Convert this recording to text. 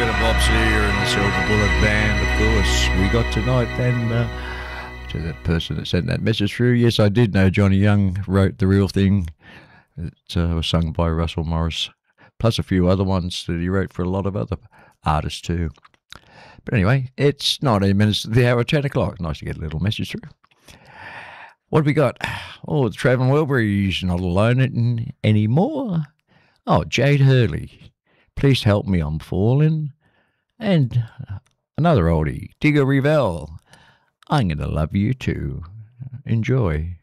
bit of Bob Seger and the Silver Bullet Band, of course. We got tonight then to that person that sent that message through. Yes, I did know Johnny Young wrote The Real Thing. It was sung by Russell Morris, plus a few other ones that he wrote for a lot of other artists too. But anyway, it's 19 minutes to the hour, 10 o'clock. Nice to get a little message through. What have we got? Oh, the Travelling Wilburys, Not Alone Anymore. Oh, Jade Hurley, Please Help Me, I'm Falling. And another oldie, Digger Revell, I'm Gonna Love You Too. Enjoy.